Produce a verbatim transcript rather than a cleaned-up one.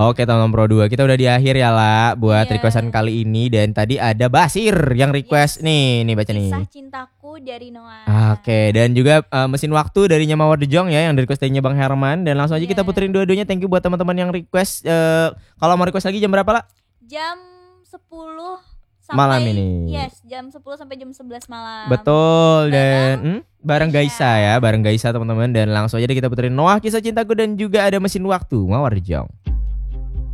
Oke teman-teman Pro dua, kita udah di akhir ya lah buat Iya. requestan kali ini. Dan tadi ada Basir yang request Yes. nih, nih baca nih. Kisah cintaku dari Noah. Oke, dan juga uh, mesin waktu dari Nyamawar Dejong ya yang di request dari Bang Herman. Dan langsung aja kita Yes. puterin dua-duanya. Thank you buat teman-teman yang request. Uh, kalau mau request lagi jam berapa lah? Jam sepuluh sampai Malam ini. Yes, jam sepuluh sampai jam sebelas malam. Betul. Dan Bareng hmm, bareng Gaisa ya, bareng Gaisa teman-teman. Dan langsung aja deh kita puterin Noah Kisah Cintaku dan juga ada mesin waktu Mawar Dejong.